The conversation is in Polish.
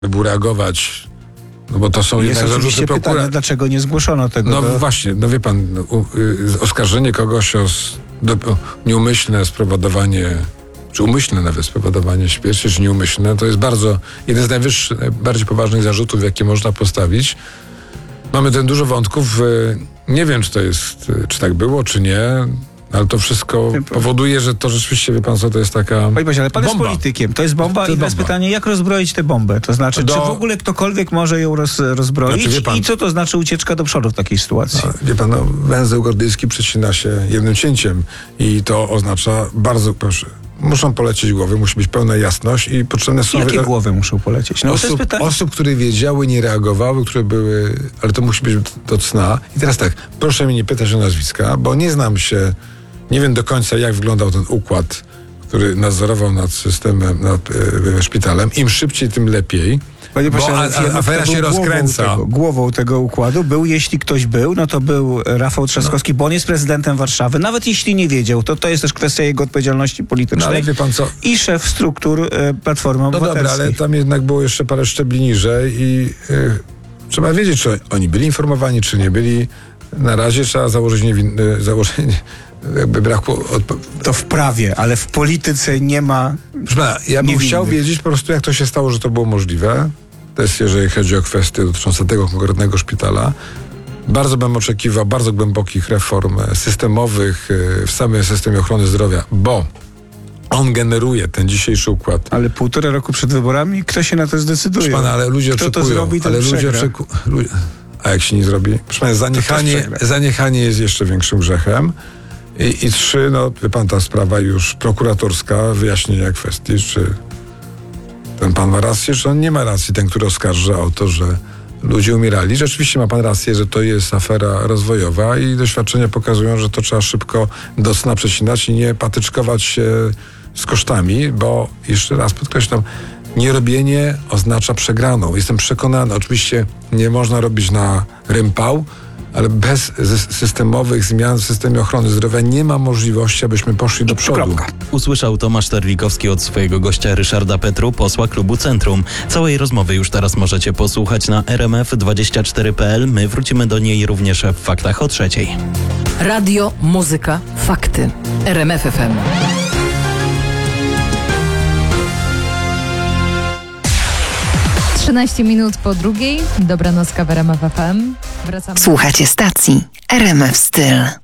był reagować, no bo to są Jest jednak oczywiście zarzuty pytanie, dlaczego nie zgłoszono tego. No właśnie, no wie pan, oskarżenie kogoś o nieumyślne spowodowanie, czy umyślne nawet spowodowanie śmierci, czy nieumyślne, to jest jeden z najbardziej poważnych zarzutów, jakie można postawić. Mamy ten dużo wątków, nie wiem, czy tak było, czy nie, ale to wszystko powoduje, że to rzeczywiście, wie pan co, to jest taka Panie pośle, ale pan bomba. jest politykiem. To jest bomba i teraz pytanie, jak rozbroić tę bombę? To znaczy, czy w ogóle ktokolwiek może ją rozbroić? Znaczy, wie pan, i co to znaczy ucieczka do przodu w takiej sytuacji? Wie pan, węzeł gordyjski przecina się jednym cięciem i to oznacza bardzo, proszę, muszą polecieć głowy, musi być pełna jasność i potrzebne są... Jakie głowy muszą polecieć? No, osób, które wiedziały, nie reagowały, które były... Ale to musi być do cna. I teraz tak, proszę mnie nie pytać o nazwiska, bo nie znam się, nie wiem do końca, jak wyglądał ten układ, który nadzorował nad systemem, nad szpitalem. Im szybciej, tym lepiej. Panie pośle, afera się rozkręca. Głową tego układu był, jeśli ktoś był, no to był Rafał Trzaskowski, bo on jest prezydentem Warszawy. Nawet jeśli nie wiedział, to jest też kwestia jego odpowiedzialności politycznej. No, ale wie pan co? I szef struktur Platformy Obywatelskiej. No dobra, ale tam jednak było jeszcze parę szczebli niżej i trzeba wiedzieć, czy oni byli informowani, czy nie byli. Na razie trzeba założyć założenie jakby brakło... To w prawie, ale w polityce nie ma... Ja bym chciał wiedzieć po prostu, jak to się stało, że to było możliwe. To jest, jeżeli chodzi o kwestie dotyczące tego konkretnego szpitala. Bardzo bym oczekiwał bardzo głębokich reform systemowych w samym systemie ochrony zdrowia, bo on generuje ten dzisiejszy układ. Ale 1,5 roku przed wyborami? Kto się na to zdecyduje? Proszę pana, ale ludzie Kto oczekują. to zrobi, ten A jak się nie zrobi? Proszę pana, zaniechanie jest jeszcze większym grzechem. I 3, no wie pan, ta sprawa już prokuratorska, wyjaśnienia kwestii, czy ten pan ma rację, czy on nie ma racji, ten, który oskarża o to, że ludzie umierali. Rzeczywiście ma pan rację, że to jest afera rozwojowa i doświadczenia pokazują, że to trzeba szybko do cna przecinać i nie patyczkować się z kosztami, bo jeszcze raz podkreślam, nierobienie oznacza przegraną. Jestem przekonany, oczywiście nie można robić na rympał, ale bez systemowych zmian w systemie ochrony zdrowia nie ma możliwości, abyśmy poszli do przodu. Usłyszał Tomasz Terlikowski od swojego gościa Ryszarda Petru, posła klubu Centrum. Całej rozmowy już teraz możecie posłuchać na rmf24.pl. My wrócimy do niej również w Faktach o 3:00. Radio, muzyka, fakty. RMF FM. Minut po 2:00. Dobranocka w RMF FM. Wracamy. Słuchacie stacji RMF Styl.